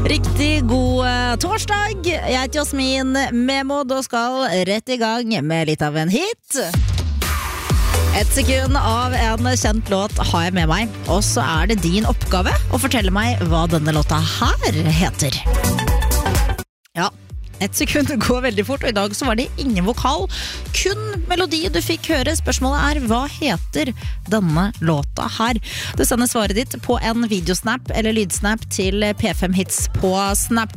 Riktig god torsdag. Jeg heter Jasmin Memod og skal rett I gang med litt av en hit. Et sekund av en kjent låt har jeg med meg, og så det din oppgave å fortelle meg hva denne låta her heter. Ja, et sekund går veldig fort, og I dag så var det ingen vokal, kun melodi du fikk høre. Spørsmålet hva heter denne låta her? Du sender svaret ditt på en videosnap eller lydsnap til P5 Hits på Snap.